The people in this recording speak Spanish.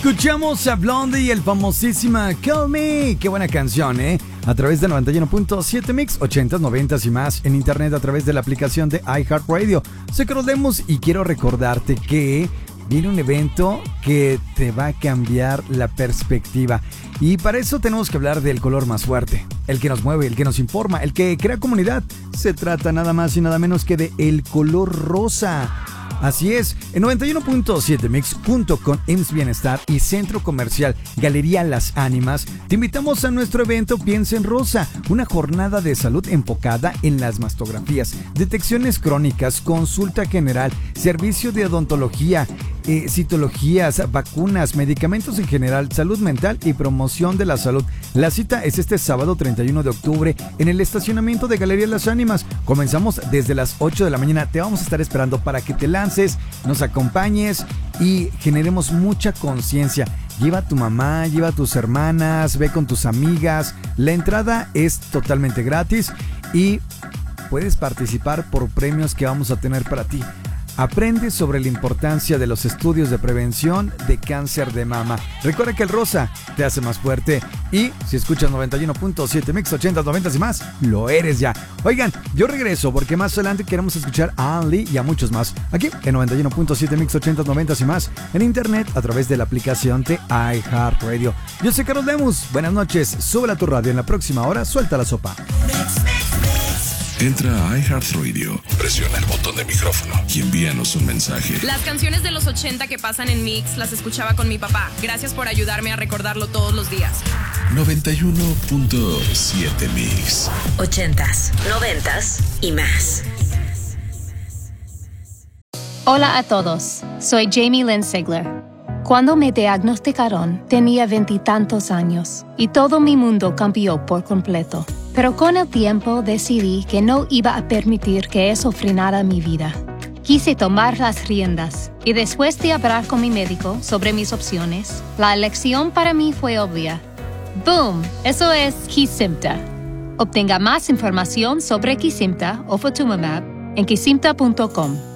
Escuchamos a Blondie y el famosísima Call Me. Qué buena canción, ¿eh? A través de 91.7 Mix, 80s, 90s y más. En internet a través de la aplicación de iHeartRadio. Soy Carlos Lemus y quiero recordarte que viene un evento que te va a cambiar la perspectiva. Y para eso tenemos que hablar del color más fuerte. El que nos mueve, el que nos informa, el que crea comunidad. Se trata nada más y nada menos que de el color rosa. Así es, en 91.7 Mix, junto con IMSS Bienestar y Centro Comercial Galería Las Ánimas, te invitamos a nuestro evento Piensa en Rosa, una jornada de salud enfocada en las mastografías, detecciones crónicas, consulta general, servicio de odontología, citologías, vacunas, medicamentos en general, salud mental y promoción de la salud. La cita es este sábado 31 de octubre en el estacionamiento de Galería Las Ánimas. Comenzamos desde las 8 de la mañana. Te vamos a estar esperando para que te lances, nos acompañes y generemos mucha conciencia. Lleva a tu mamá, lleva a tus hermanas, ve con tus amigas. La entrada es totalmente gratis y puedes participar por premios que vamos a tener para ti. Aprende sobre la importancia de los estudios de prevención de cáncer de mama. Recuerda que el rosa te hace más fuerte y si escuchas 91.7 Mix, 80s, 90s y más, lo eres ya. Oigan, yo regreso porque más adelante queremos escuchar a Anli y a muchos más aquí en 91.7 Mix, 80s, 90s y más en internet a través de la aplicación de iHeartRadio. Yo soy Carlos Lemus. Buenas noches. Súbela a tu radio. En la próxima hora, suelta la sopa. Entra a iHeartRadio, presiona el botón de micrófono y envíanos un mensaje. Las canciones de los 80 que pasan en Mix las escuchaba con mi papá. Gracias por ayudarme a recordarlo todos los días. 91.7 Mix. 80s, 90s y más. Hola a todos, soy Jamie Lynn Sigler. Cuando me diagnosticaron, tenía 20 y tantos años y todo mi mundo cambió por completo. Pero con el tiempo decidí que no iba a permitir que eso frenara mi vida. Quise tomar las riendas y después de hablar con mi médico sobre mis opciones, la elección para mí fue obvia. ¡Boom! Eso es Kesimpta. Obtenga más información sobre Kesimpta o Ofatumumab en kesimpta.com.